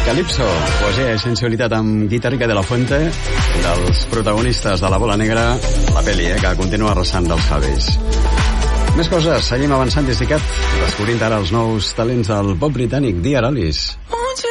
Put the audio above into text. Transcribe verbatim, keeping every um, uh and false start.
Calypso, poesia i sensualitat amb Guitarrica de la Fuente, dels protagonistes de La Bola Negra, la pel·li, eh, que continua arrasant dels Javis. Més coses, seguim avançant des d'Icat, descobrint ara els nous talents del pop britànic, Dear Alice.